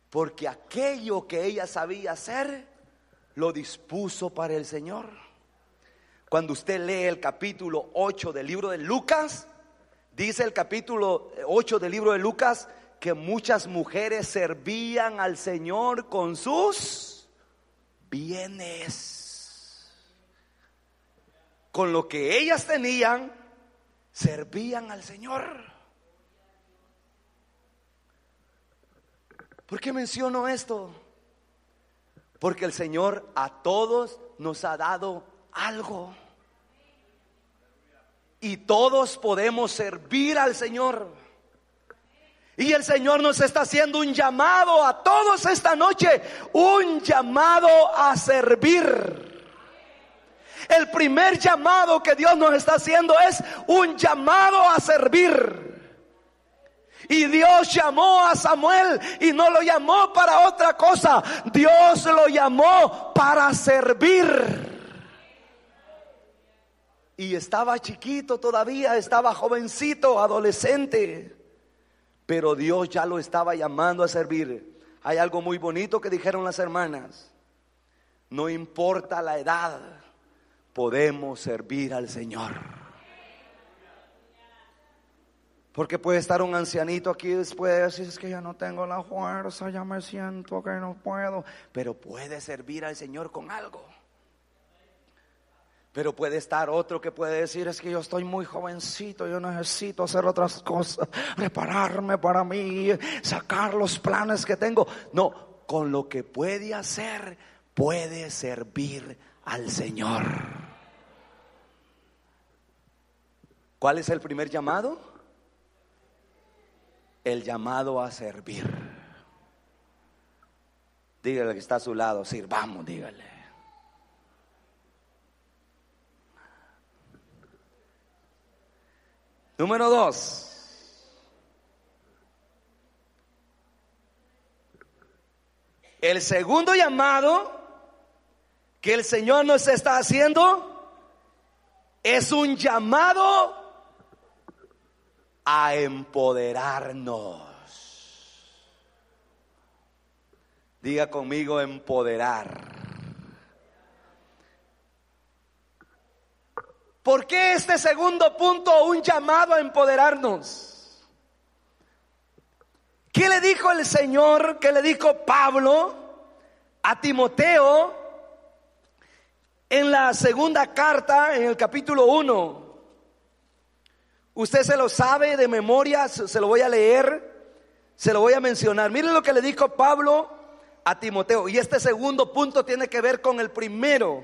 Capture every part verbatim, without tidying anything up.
porque aquello que ella sabía hacer, lo dispuso para el Señor. Cuando usted lee el capítulo ocho del libro de Lucas, dice el capítulo ocho del libro de Lucas que muchas mujeres servían al Señor con sus bienes. Con lo que ellas tenían, servían al Señor. ¿Por qué menciono esto? Porque el Señor a todos nos ha dado algo. Y todos podemos servir al Señor. Y el Señor nos está haciendo un llamado a todos esta noche. Un llamado a servir. El primer llamado que Dios nos está haciendo es un llamado a servir. Y Dios llamó a Samuel y no lo llamó para otra cosa. Dios lo llamó para servir. Y estaba chiquito todavía, estaba jovencito, adolescente. Pero Dios ya lo estaba llamando a servir. Hay algo muy bonito que dijeron las hermanas. No importa la edad, podemos servir al Señor. Porque puede estar un ancianito aquí después, si es que ya no tengo la fuerza, ya me siento que no puedo. Pero puede servir al Señor con algo. Pero puede estar otro que puede decir, es que yo estoy muy jovencito, yo necesito hacer otras cosas, prepararme para mí, sacar los planes que tengo. No, con lo que puede hacer, puede servir al Señor. ¿Cuál es el primer llamado? El llamado a servir. Dígale que está a su lado, sirvamos, dígale. Número dos. El segundo llamado que el Señor nos está haciendo es un llamado a empoderarnos. Diga conmigo, empoderar. ¿Por qué este segundo punto, un llamado a empoderarnos? ¿Qué le dijo el Señor, qué le dijo Pablo a Timoteo en la segunda carta, en el capítulo uno? Usted se lo sabe de memoria, se lo voy a leer, se lo voy a mencionar. Miren lo que le dijo Pablo a Timoteo. Y este segundo punto tiene que ver con el primero.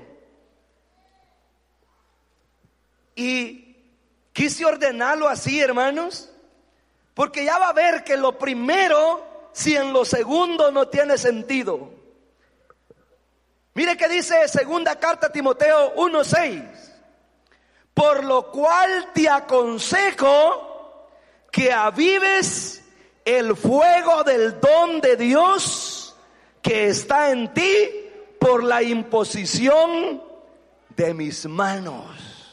Y quise ordenarlo así, hermanos, porque ya va a ver que lo primero, si en lo segundo no tiene sentido. Mire que dice segunda carta a Timoteo uno seis. Por lo cual te aconsejo que avives el fuego del don de Dios que está en ti por la imposición de mis manos.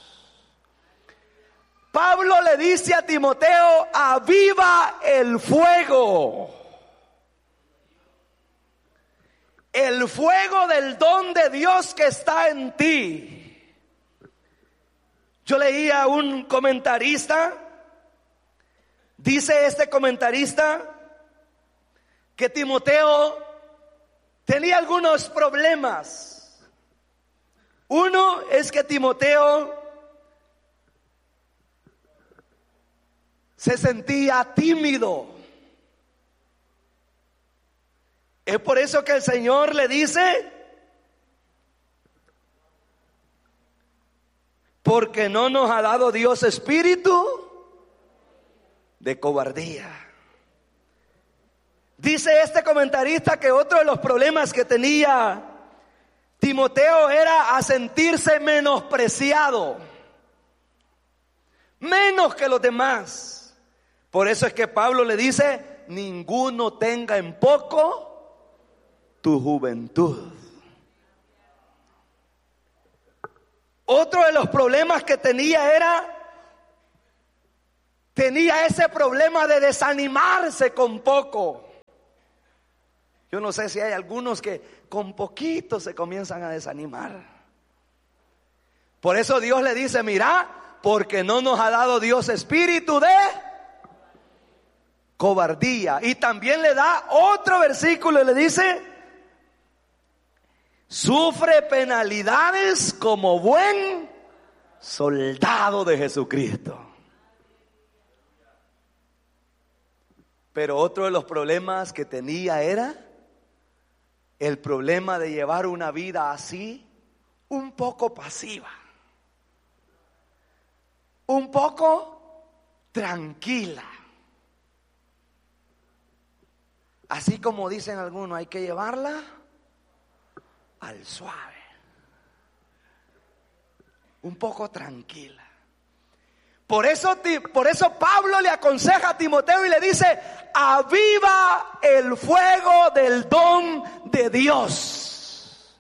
Pablo le dice a Timoteo, aviva el fuego. El fuego del don de Dios que está en ti. Yo leía a un comentarista, dice este comentarista que Timoteo tenía algunos problemas. Uno es que Timoteo se sentía tímido. Es por eso que el Señor le dice, porque no nos ha dado Dios espíritu de cobardía. Dice este comentarista que otro de los problemas que tenía Timoteo era a sentirse menospreciado, menos que los demás. Por eso es que Pablo le dice, ninguno tenga en poco tu juventud. Otro de los problemas que tenía era, tenía ese problema de desanimarse con poco. Yo no sé si hay algunos que con poquito se comienzan a desanimar. Por eso Dios le dice, mira, porque no nos ha dado Dios espíritu de cobardía. Y también le da otro versículo y le dice, sufre penalidades como buen soldado de Jesucristo. Pero otro de los problemas que tenía era el problema de llevar una vida así, un poco pasiva, un poco tranquila. Así como dicen algunos, hay que llevarla al suave, un poco tranquila. Por eso, por eso Pablo le aconseja a Timoteo y le dice, aviva el fuego del don de Dios.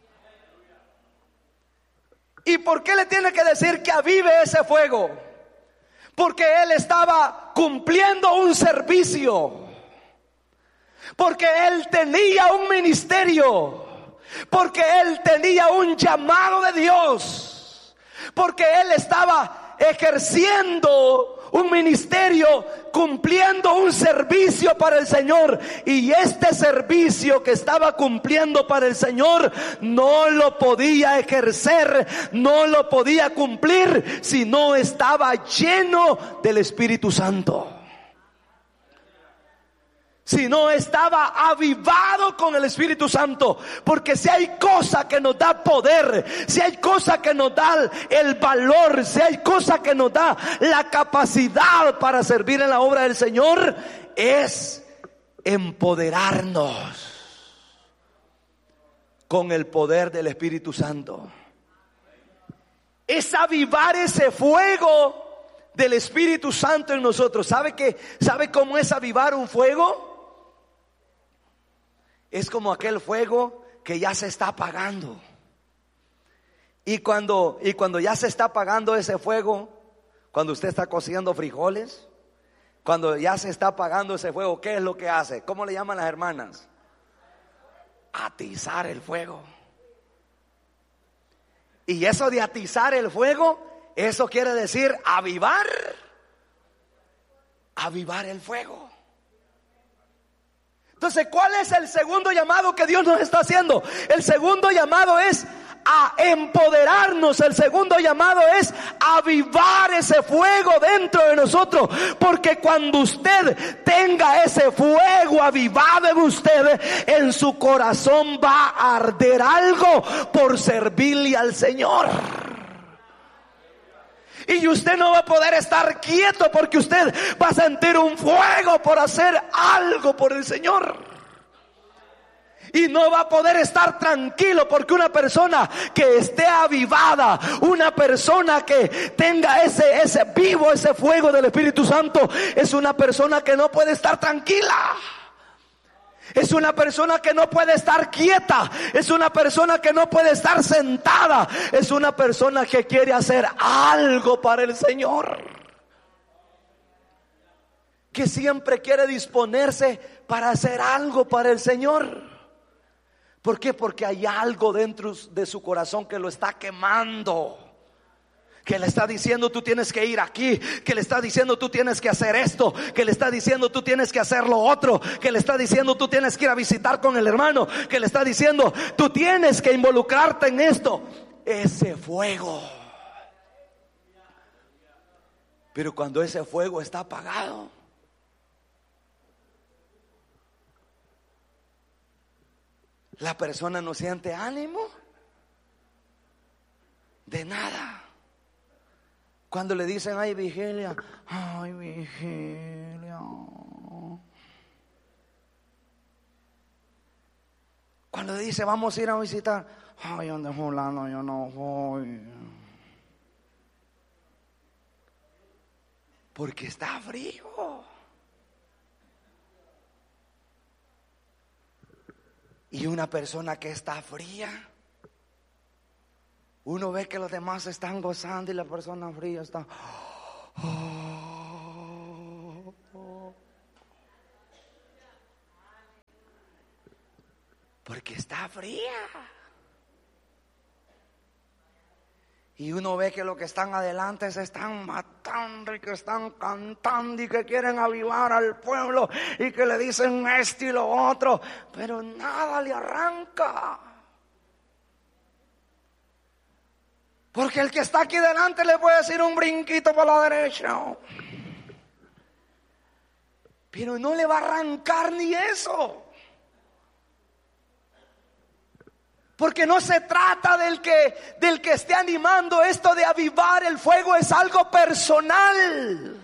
¿Y por qué le tiene que decir que avive ese fuego? Porque él estaba cumpliendo un servicio, porque él tenía un ministerio, porque él tenía un llamado de Dios, porque él estaba ejerciendo un ministerio, cumpliendo un servicio para el Señor. Y este servicio que estaba cumpliendo para el Señor no lo podía ejercer, no lo podía cumplir si no estaba lleno del Espíritu Santo, si no estaba avivado con el Espíritu Santo. Porque si hay cosa que nos da poder, si hay cosa que nos da el valor, si hay cosa que nos da la capacidad para servir en la obra del Señor, es empoderarnos con el poder del Espíritu Santo. Es avivar ese fuego del Espíritu Santo en nosotros. ¿Sabe qué? ¿Sabe cómo es avivar un fuego? Es como aquel fuego que ya se está apagando. Y cuando, y cuando ya se está apagando ese fuego, cuando usted está cociendo frijoles, cuando ya se está apagando ese fuego, ¿qué es lo que hace? ¿Cómo le llaman las hermanas? Atizar el fuego. Y eso de atizar el fuego, eso quiere decir avivar, avivar el fuego. Entonces, ¿cuál es el segundo llamado que Dios nos está haciendo? El segundo llamado es a empoderarnos. El segundo llamado es avivar ese fuego dentro de nosotros. Porque cuando usted tenga ese fuego avivado en usted, en su corazón va a arder algo por servirle al Señor. Y usted no va a poder estar quieto, porque usted va a sentir un fuego por hacer algo por el Señor. Y no va a poder estar tranquilo, porque una persona que esté avivada, una persona que tenga ese, ese vivo, ese fuego del Espíritu Santo, es una persona que no puede estar tranquila. Es una persona que no puede estar quieta. Es una persona que no puede estar sentada. Es una persona que quiere hacer algo para el Señor, que siempre quiere disponerse para hacer algo para el Señor. ¿Por qué? Porque hay algo dentro de su corazón que lo está quemando, que le está diciendo tú tienes que ir aquí, que le está diciendo tú tienes que hacer esto, que le está diciendo tú tienes que hacer lo otro, que le está diciendo tú tienes que ir a visitar con el hermano, que le está diciendo tú tienes que involucrarte en esto. Ese fuego. Pero cuando ese fuego está apagado, la persona no siente ánimo de nada. Cuando le dicen, ay, vigilia, ay, vigilia. Cuando dice, vamos a ir a visitar, ay, donde fulano, yo no voy. Porque está frío. Y una persona que está fría, uno ve que los demás están gozando y la persona fría está. Oh, oh, oh. Porque está fría. Y uno ve que los que están adelante se están matando y que están cantando y que quieren avivar al pueblo y que le dicen esto y lo otro, pero nada le arranca. Porque el que está aquí delante le puede decir un brinquito para la derecha, pero no le va a arrancar ni eso. Porque no se trata del que, del que esté animando esto de avivar el fuego, es algo personal.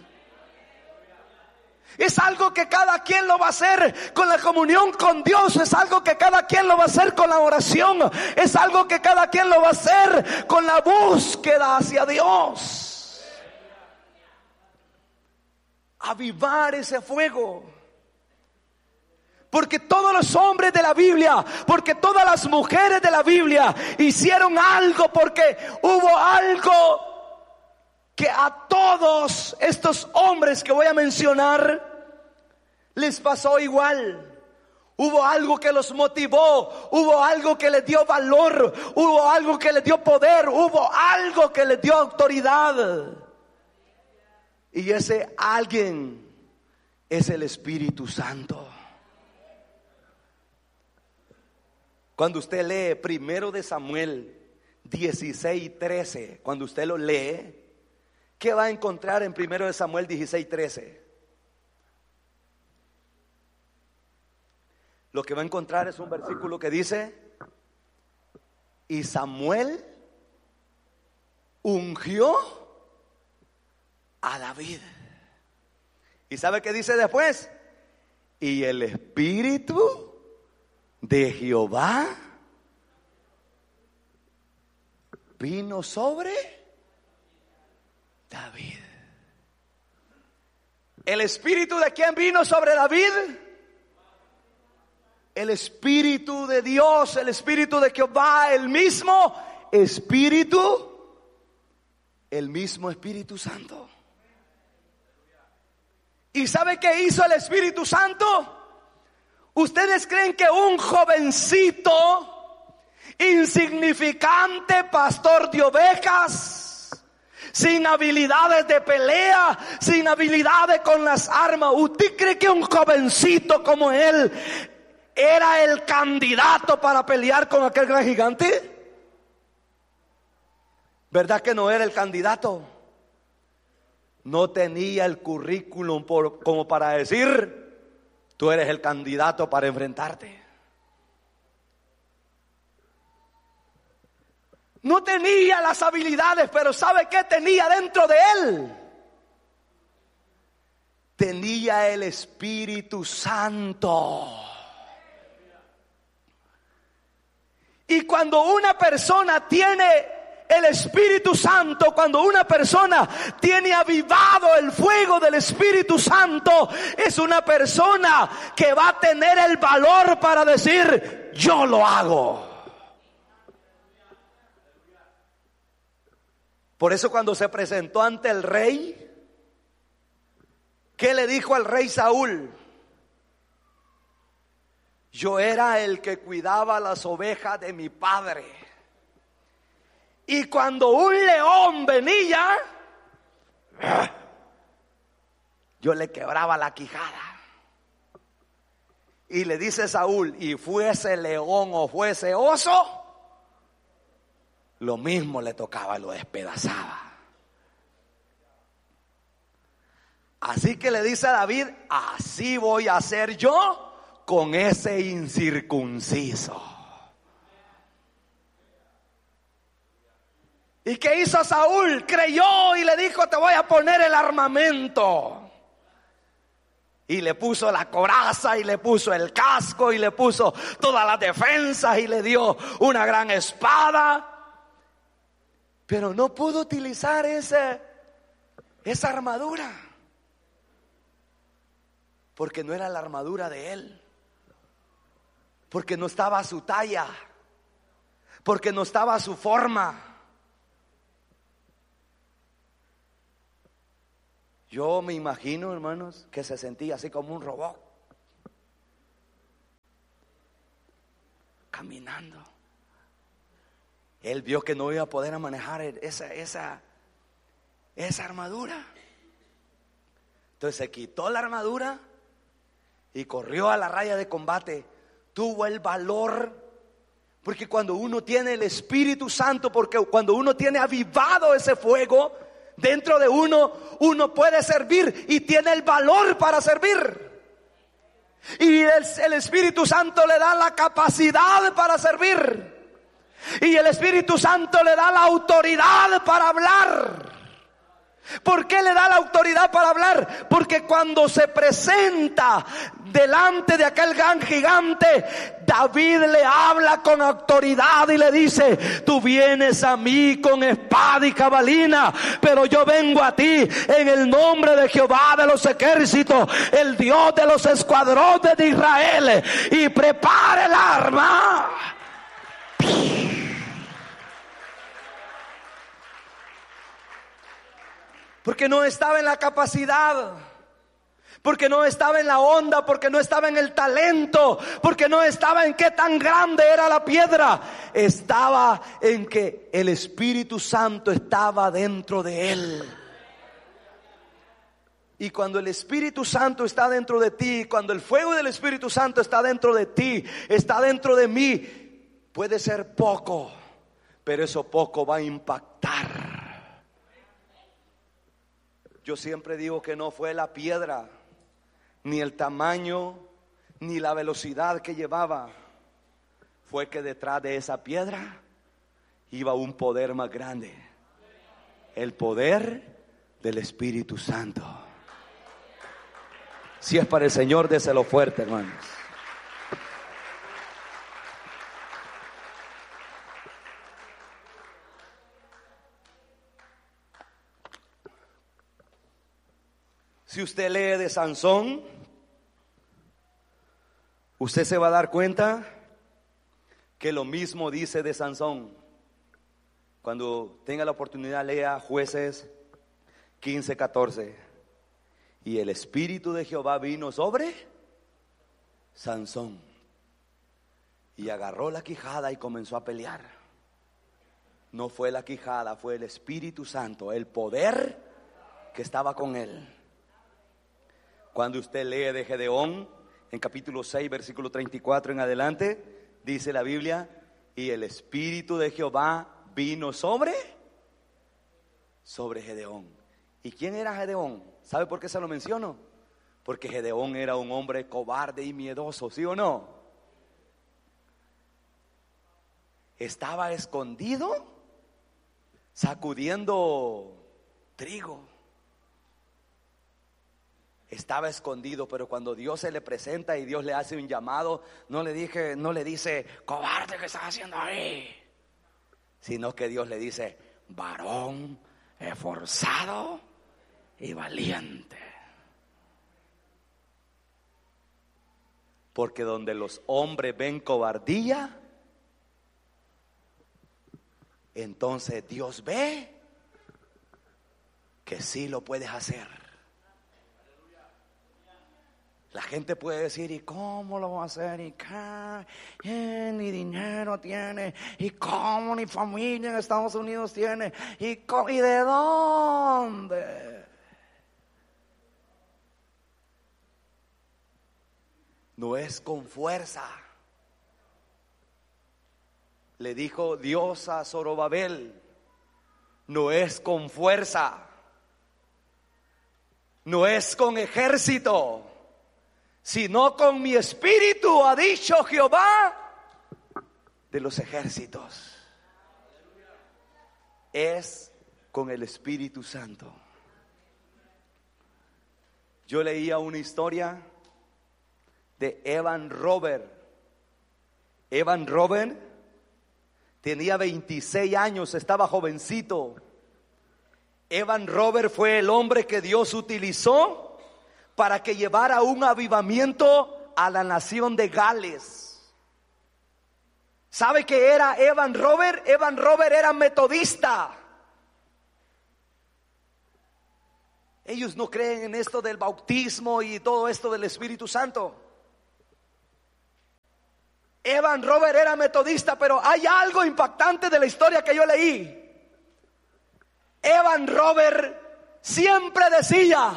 Es algo que cada quien lo va a hacer con la comunión con Dios. Es algo que cada quien lo va a hacer con la oración. Es algo que cada quien lo va a hacer con la búsqueda hacia Dios. Avivar ese fuego. Porque todos los hombres de la Biblia, porque todas las mujeres de la Biblia hicieron algo, porque hubo algo que a todos estos hombres que voy a mencionar les pasó igual. Hubo algo que los motivó, hubo algo que les dio valor, hubo algo que les dio poder, hubo algo que les dio autoridad. Y ese alguien es el Espíritu Santo. Cuando usted lee primero de Samuel dieciséis trece, cuando usted lo lee, ¿qué va a encontrar en primero de Samuel dieciséis trece? Lo que va a encontrar es un versículo que dice: y Samuel ungió a David. ¿Y sabe qué dice después? Y el Espíritu de Jehová vino sobre David. ¿El Espíritu de quién vino sobre David? El Espíritu de Dios, el Espíritu de Jehová, el mismo Espíritu, el mismo Espíritu Santo. ¿Y sabe qué hizo el Espíritu Santo? ¿Ustedes creen que un jovencito insignificante, pastor de ovejas, sin habilidades de pelea, sin habilidades con las armas, usted cree que un jovencito como él era el candidato para pelear con aquel gran gigante? ¿Verdad que no era el candidato? No tenía el currículum por, como para decir: tú eres el candidato para enfrentarte. No tenía las habilidades, pero ¿sabe qué tenía dentro de él? Tenía el Espíritu Santo. Y cuando una persona tiene el Espíritu Santo, cuando una persona tiene avivado el fuego del Espíritu Santo, es una persona que va a tener el valor para decir: yo lo hago. Por eso cuando se presentó ante el rey, ¿qué le dijo al rey Saúl? Yo era el que cuidaba las ovejas de mi padre. Y cuando un león venía, yo le quebraba la quijada. Y le dice Saúl: y fuese león o fuese oso, lo mismo le tocaba, lo despedazaba. Así que le dice a David: así voy a hacer yo con ese incircunciso. ¿Y qué hizo Saúl? Creyó y le dijo: te voy a poner el armamento. Y le puso la coraza y le puso el casco y le puso todas las defensas y le dio una gran espada. Pero no pudo utilizar ese, esa armadura, porque no era la armadura de él, porque no estaba a su talla, porque no estaba a su forma. Yo me imagino, hermanos, que se sentía así como un robot. caminando. Él vio que no iba a poder manejar esa, esa, esa armadura. Entonces se quitó la armadura y corrió a la raya de combate. Tuvo el valor, porque cuando uno tiene el Espíritu Santo, porque cuando uno tiene avivado ese fuego dentro de uno, uno puede servir y tiene el valor para servir. Y el, el Espíritu Santo le da la capacidad para servir. Y el Espíritu Santo le da la autoridad para hablar. ¿Por qué le da la autoridad para hablar? Porque cuando se presenta delante de aquel gran gigante, David le habla con autoridad y le dice: tú vienes a mí con espada y jabalina, pero yo vengo a ti en el nombre de Jehová de los ejércitos, el Dios de los escuadrones de Israel, y prepara el arma. Porque no estaba en la capacidad, porque no estaba en la onda, porque no estaba en el talento, porque no estaba en qué tan grande era la piedra. Estaba en que el Espíritu Santo estaba dentro de él. Y cuando el Espíritu Santo está dentro de ti, cuando el fuego del Espíritu Santo está dentro de ti, está dentro de mí, puede ser poco, pero eso poco va a impactar. Yo siempre digo que no fue la piedra, ni el tamaño, ni la velocidad que llevaba. Fue que detrás de esa piedra iba un poder más grande. El poder del Espíritu Santo. Si es para el Señor, déselo fuerte, hermanos. Si usted lee de Sansón, usted se va a dar cuenta que lo mismo dice de Sansón. Cuando tenga la oportunidad, lea Jueces quince, catorce. Y el Espíritu de Jehová vino sobre Sansón, y agarró la quijada y comenzó a pelear. No fue la quijada, fue el Espíritu Santo, el poder que estaba con él. Cuando usted lee de Gedeón, en capítulo seis, versículo treinta y cuatro en adelante, dice la Biblia: y el Espíritu de Jehová vino sobre, sobre Gedeón. ¿Y quién era Gedeón? ¿Sabe por qué se lo menciono? Porque Gedeón era un hombre cobarde y miedoso, ¿sí o no? Estaba escondido, sacudiendo trigo. Estaba escondido, pero cuando Dios se le presenta y Dios le hace un llamado, no le dije, no le dice: cobarde, ¿qué estás haciendo ahí? Sino que Dios le dice: varón esforzado y valiente. Porque donde los hombres ven cobardía, entonces Dios ve que sí lo puedes hacer. La gente puede decir: ¿y cómo lo va a hacer? ¿Y qué? ¿Y ni dinero tiene? ¿Y cómo ni familia en Estados Unidos tiene? ¿Y, cómo, y de dónde? No es con fuerza. Le dijo Dios a Zorobabel: no es con fuerza, no es con ejército, sino con mi espíritu, ha dicho Jehová de los ejércitos. Es con el Espíritu Santo. Yo leía una historia de Evan Robert. Evan Robert tenía veintiséis años, estaba jovencito. Evan Robert fue el hombre que Dios utilizó para que llevara un avivamiento a la nación de Gales. ¿Sabe qué era Evan Robert? Evan Robert era metodista. Ellos no creen en esto del bautismo y todo esto del Espíritu Santo. Evan Robert era metodista, pero hay algo impactante de la historia que yo leí. Evan Robert siempre decía: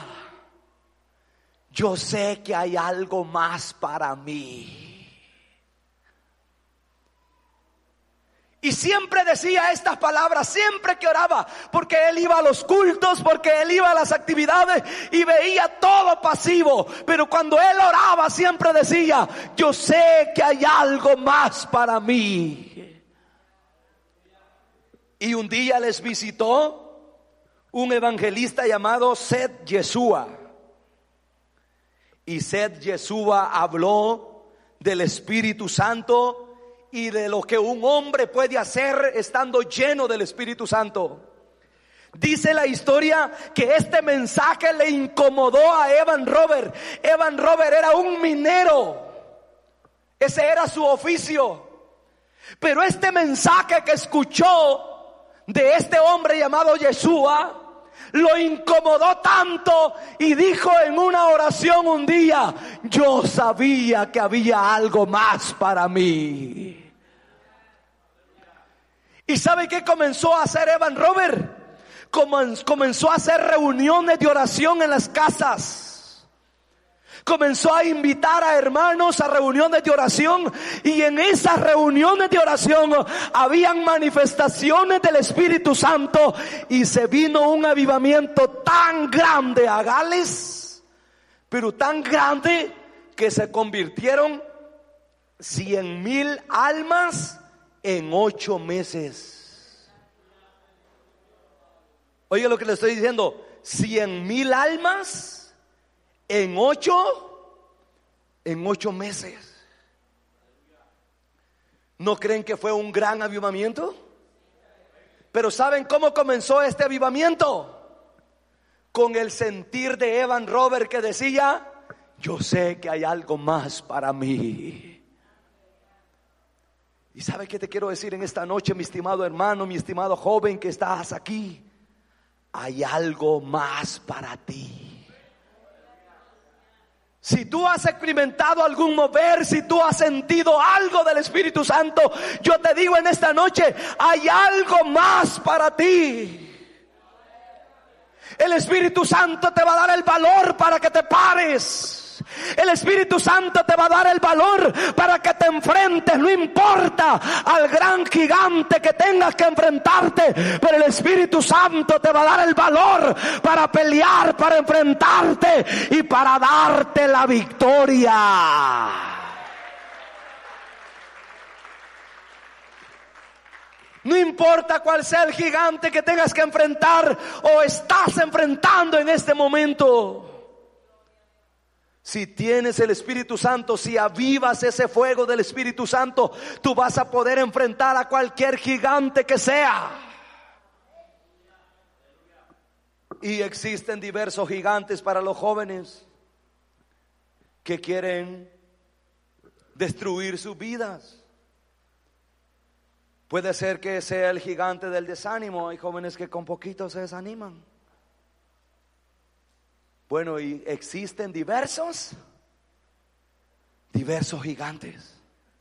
yo sé que hay algo más para mí. Y siempre decía estas palabras, siempre que oraba, porque él iba a los cultos, porque él iba a las actividades y veía todo pasivo. Pero cuando él oraba siempre decía: yo sé que hay algo más para mí. Y un día les visitó un evangelista llamado Seth Yeshua. Y Seth Yeshua habló del Espíritu Santo y de lo que un hombre puede hacer estando lleno del Espíritu Santo. Dice la historia que este mensaje le incomodó a Evan Robert. Evan Robert era un minero, ese era su oficio. Pero este mensaje que escuchó de este hombre llamado Yeshua lo incomodó tanto y dijo en una oración un día: yo sabía que había algo más para mí. ¿Y sabe qué comenzó a hacer Evan Robert? Comenzó a hacer reuniones de oración en las casas. Comenzó a invitar a hermanos a reuniones de oración, y en esas reuniones de oración habían manifestaciones del Espíritu Santo, y se vino un avivamiento tan grande a Gales, pero tan grande que se convirtieron cien mil almas en ocho meses. Oye lo que le estoy diciendo: cien mil almas en ocho en ocho meses. ¿No creen que fue un gran avivamiento? Pero ¿saben cómo comenzó este avivamiento? Con el sentir de Evan Robert, que decía: yo sé que hay algo más para mí. ¿Y sabe qué te quiero decir en esta noche, mi estimado hermano, mi estimado joven que estás aquí? Hay algo más para ti. Si tú has experimentado algún mover, si tú has sentido algo del Espíritu Santo, yo te digo en esta noche: hay algo más para ti. El Espíritu Santo te va a dar el valor para que te pares. El Espíritu Santo te va a dar el valor para que te enfrentes. No importa al gran gigante que tengas que enfrentarte, pero el Espíritu Santo te va a dar el valor para pelear, para enfrentarte y para darte la victoria. No importa cuál sea el gigante que tengas que enfrentar o estás enfrentando en este momento. Si tienes el Espíritu Santo, si avivas ese fuego del Espíritu Santo, tú vas a poder enfrentar a cualquier gigante que sea. Y existen diversos gigantes para los jóvenes que quieren destruir sus vidas. Puede ser que sea el gigante del desánimo. Hay jóvenes que con poquito se desaniman. Bueno, y existen diversos, diversos gigantes.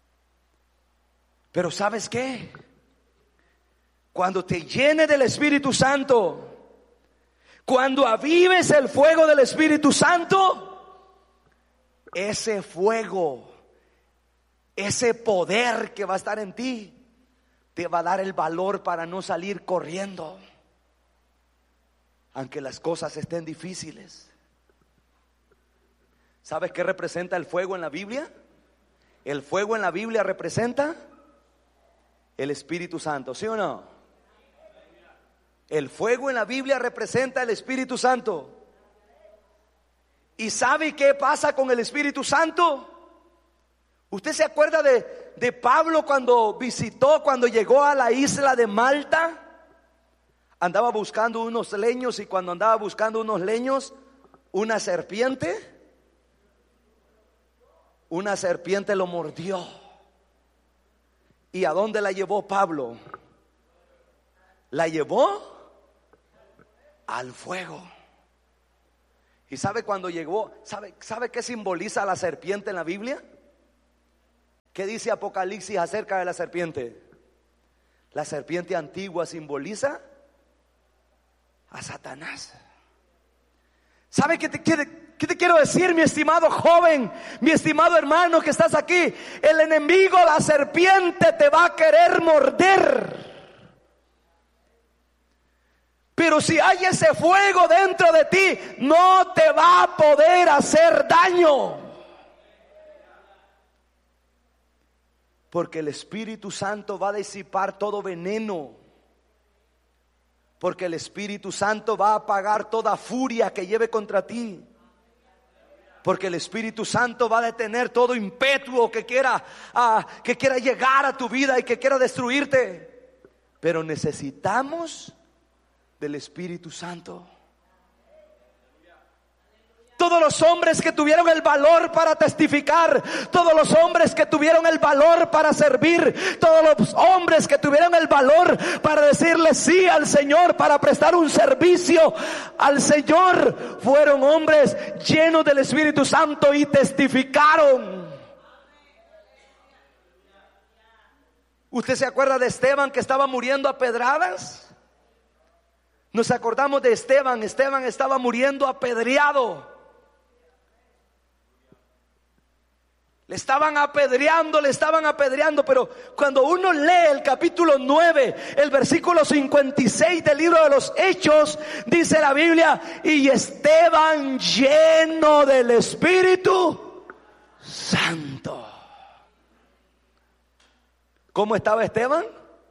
Pero ¿sabes qué? Cuando te llene del Espíritu Santo, cuando avives el fuego del Espíritu Santo, ese fuego, ese poder que va a estar en ti, te va a dar el valor para no salir corriendo, aunque las cosas estén difíciles. ¿Sabes qué representa el fuego en la Biblia? El fuego en la Biblia representa el Espíritu Santo, ¿sí o no? El fuego en la Biblia representa el Espíritu Santo. ¿Y sabe qué pasa con el Espíritu Santo? ¿Usted se acuerda de, de Pablo cuando visitó, cuando llegó a la isla de Malta? Andaba buscando unos leños, y cuando andaba buscando unos leños, una serpiente, una serpiente lo mordió. ¿Y a dónde la llevó Pablo? La llevó al fuego. ¿Y sabe cuando llegó? ¿Sabe, sabe qué simboliza la serpiente en la Biblia? ¿Qué dice Apocalipsis acerca de la serpiente? La serpiente antigua simboliza a Satanás. ¿Sabe qué te, qué, qué te quiero decir, mi estimado joven, mi estimado hermano que estás aquí? El enemigo, la serpiente, te va a querer morder. Pero si hay ese fuego dentro de ti, no te va a poder hacer daño. Porque el Espíritu Santo va a disipar todo veneno. Porque el Espíritu Santo va a apagar toda furia que lleve contra ti. Porque el Espíritu Santo va a detener todo impetuo que quiera, uh, que quiera llegar a tu vida y que quiera destruirte. Pero necesitamos del Espíritu Santo. Todos los hombres que tuvieron el valor para testificar, todos los hombres que tuvieron el valor para servir, todos los hombres que tuvieron el valor para decirle sí al Señor, para prestar un servicio al Señor, fueron hombres llenos del Espíritu Santo y testificaron. ¿Usted se acuerda de Esteban que estaba muriendo a pedradas? Nos acordamos de Esteban. Esteban estaba muriendo apedreado. Le estaban apedreando, le estaban apedreando, pero cuando uno lee el capítulo nueve, el versículo cincuenta y seis del libro de los Hechos, dice la Biblia, y Esteban lleno del Espíritu Santo. ¿Cómo estaba Esteban?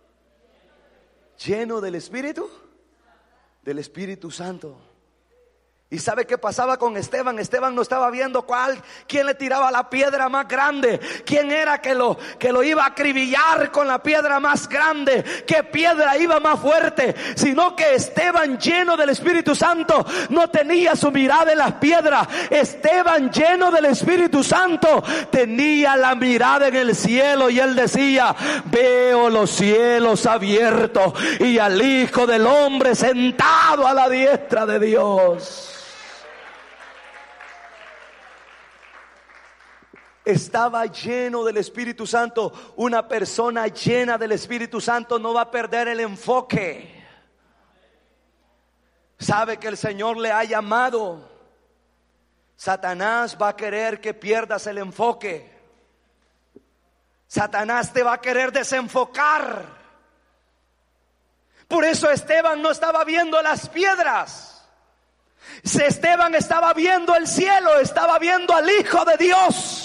Lleno del Espíritu, del Espíritu Santo. ¿Y sabe qué pasaba con Esteban? Esteban no estaba viendo cuál, quién le tiraba la piedra más grande, quién era que lo, que lo iba a acribillar con la piedra más grande, qué piedra iba más fuerte, sino que Esteban lleno del Espíritu Santo no tenía su mirada en las piedras. Esteban lleno del Espíritu Santo tenía la mirada en el cielo y él decía, veo los cielos abiertos y al Hijo del Hombre sentado a la diestra de Dios. Estaba lleno del Espíritu Santo. Una persona llena del Espíritu Santo no va a perder el enfoque. Sabe que el Señor le ha llamado. Satanás va a querer que pierdas el enfoque. Satanás te va a querer desenfocar. Por eso Esteban no estaba viendo las piedras. Esteban estaba viendo el cielo, estaba viendo al Hijo de Dios.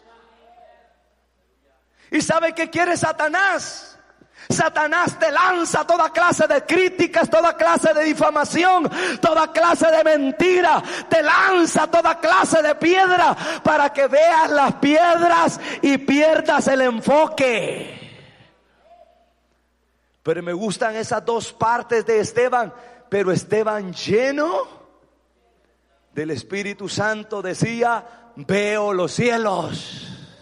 ¿Y sabe qué quiere Satanás? Satanás te lanza toda clase de críticas, toda clase de difamación, toda clase de mentira. Te lanza toda clase de piedra para que veas las piedras y pierdas el enfoque. Pero me gustan esas dos partes de Esteban. Pero Esteban lleno del Espíritu Santo decía, veo los cielos.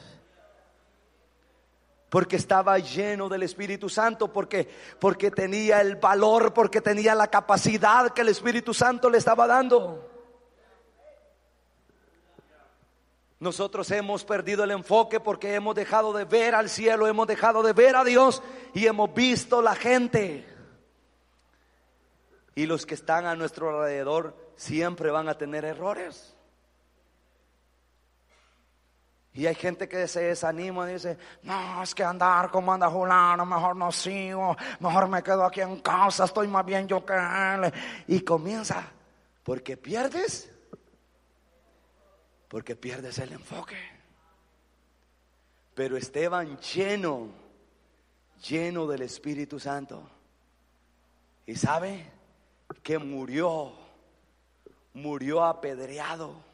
Porque estaba lleno del Espíritu Santo, porque, porque tenía el valor, porque tenía la capacidad que el Espíritu Santo le estaba dando. Nosotros hemos perdido el enfoque porque hemos dejado de ver al cielo, hemos dejado de ver a Dios y hemos visto la gente. Y los que están a nuestro alrededor siempre van a tener errores. Y hay gente que se desanima y dice, no, es que andar como anda fulano, mejor no sigo, mejor me quedo aquí en casa, estoy más bien yo que él. Y comienza, porque pierdes, porque pierdes el enfoque. Pero Esteban lleno, lleno del Espíritu Santo. Y sabe que murió, murió apedreado.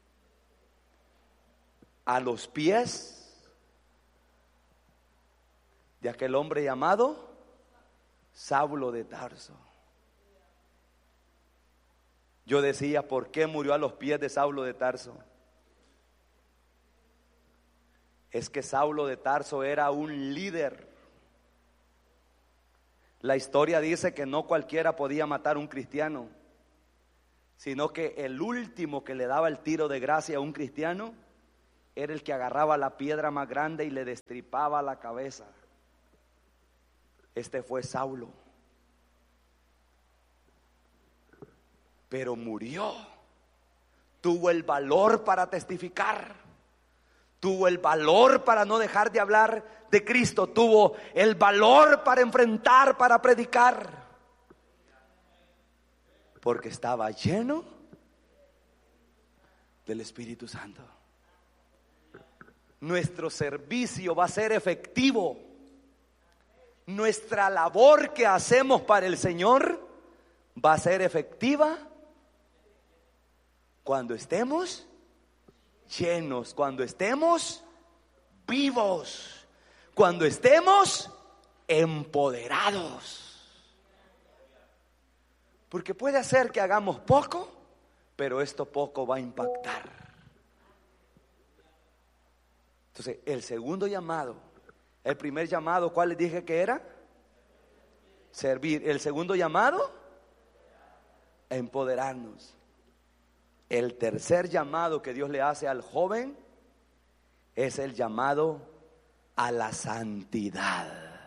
A los pies de aquel hombre llamado Saulo de Tarso. Yo decía, ¿por qué murió a los pies de Saulo de Tarso? Es que Saulo de Tarso era un líder. La historia dice que no cualquiera podía matar a un cristiano, sino que el último que le daba el tiro de gracia a un cristiano era el que agarraba la piedra más grande y le destripaba la cabeza. Este fue Saulo. Pero murió. Tuvo el valor para testificar. Tuvo el valor para no dejar de hablar de Cristo. Tuvo el valor para enfrentar, para predicar. Porque estaba lleno del Espíritu Santo. Nuestro servicio va a ser efectivo. Nuestra labor que hacemos para el Señor va a ser efectiva cuando estemos llenos, cuando estemos vivos, cuando estemos empoderados. Porque puede ser que hagamos poco, pero esto poco va a impactar. Entonces, el segundo llamado, el primer llamado, ¿cuál les dije que era? Servir. El segundo llamado, empoderarnos. El tercer llamado que Dios le hace al joven es el llamado a la santidad.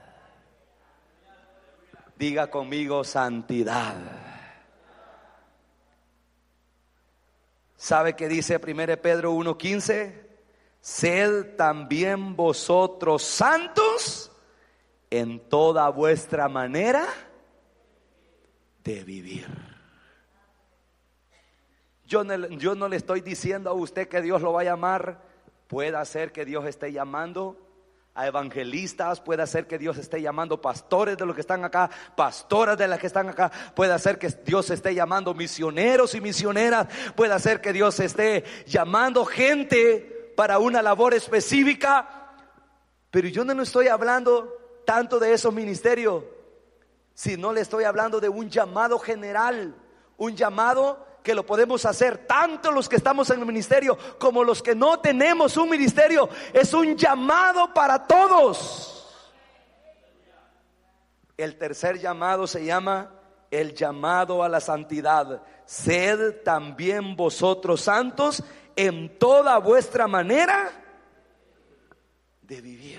Diga conmigo, santidad. ¿Sabe qué dice primero Pedro uno quince? Sed también vosotros santos en toda vuestra manera de vivir. Yo no, yo no le estoy diciendo a usted que Dios lo va a llamar. Puede ser que Dios esté llamando a evangelistas, puede ser que Dios esté llamando pastores de los que están acá, pastoras de las que están acá, puede ser que Dios esté llamando misioneros y misioneras, puede ser que Dios esté llamando gente para una labor específica. Pero yo no estoy hablando tanto de esos ministerios, sino le estoy hablando de un llamado general, un llamado que lo podemos hacer tanto los que estamos en el ministerio como los que no tenemos un ministerio. Es un llamado para todos. El tercer llamado se llama el llamado a la santidad. Sed también vosotros santos en toda vuestra manera de vivir.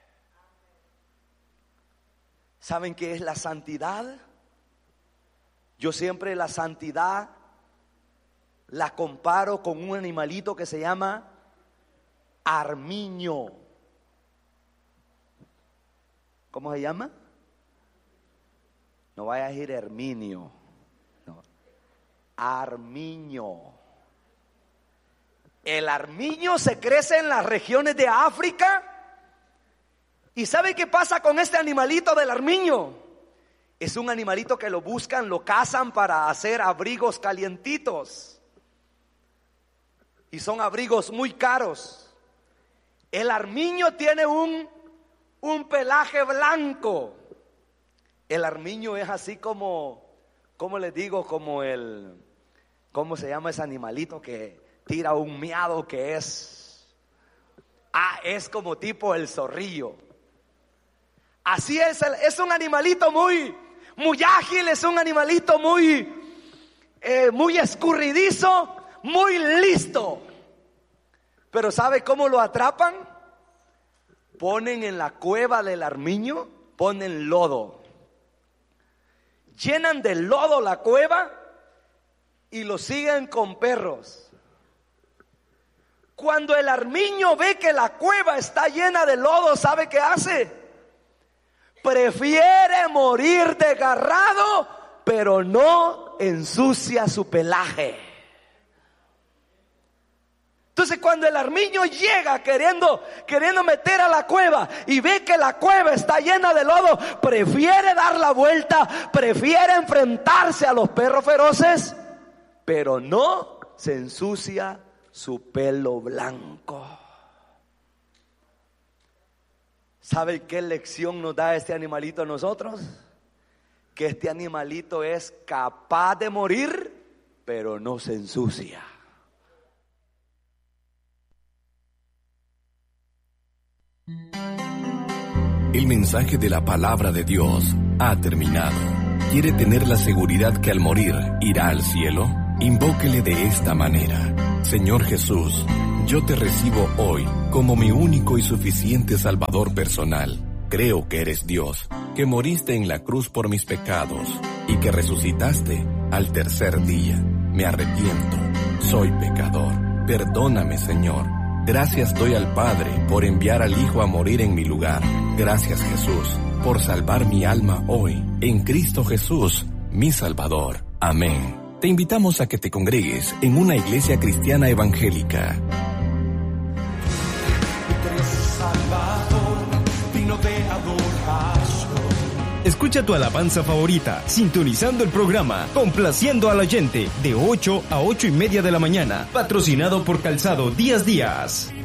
¿Saben qué es la santidad? Yo siempre la santidad la comparo con un animalito que se llama armiño. ¿Cómo se llama? No vaya a decir Herminio, no. Armiño. El armiño se crece en las regiones de África. ¿Y sabe qué pasa con este animalito del armiño? Es un animalito que lo buscan, lo cazan para hacer abrigos calientitos. Y son abrigos muy caros. El armiño tiene un, un pelaje blanco. El armiño es así como, ¿cómo les digo? Como el, ¿cómo se llama ese animalito que tira un miado que es? Ah, es como tipo el zorrillo. Así es, es un animalito muy, muy ágil, es un animalito muy, eh, muy escurridizo, muy listo. Pero ¿sabe cómo lo atrapan? Ponen en la cueva del armiño, ponen lodo. Llenan de lodo la cueva y lo siguen con perros. Cuando el armiño ve que la cueva está llena de lodo, ¿sabe qué hace? Prefiere morir desgarrado, pero no ensucia su pelaje. Entonces cuando el armiño llega queriendo, queriendo meter a la cueva y ve que la cueva está llena de lodo, prefiere dar la vuelta, prefiere enfrentarse a los perros feroces, pero no se ensucia su pelo blanco. ¿Sabe qué lección nos da este animalito a nosotros? Que este animalito es capaz de morir, pero no se ensucia. El mensaje de la palabra de Dios ha terminado. ¿Quiere tener la seguridad que al morir irá al cielo? Invóquele de esta manera: Señor Jesús, yo te recibo hoy como mi único y suficiente Salvador personal. Creo que eres Dios, que moriste en la cruz por mis pecados y que resucitaste al tercer día. Me arrepiento, soy pecador. Perdóname, Señor. Gracias doy al Padre por enviar al Hijo a morir en mi lugar. Gracias, Jesús, por salvar mi alma hoy, en Cristo Jesús, mi Salvador. Amén. Te invitamos a que te congregues en una iglesia cristiana evangélica. Escucha tu alabanza favorita, sintonizando el programa Complaciendo al Oyente, de ocho a ocho y media de la mañana, patrocinado por Calzado Díaz Díaz.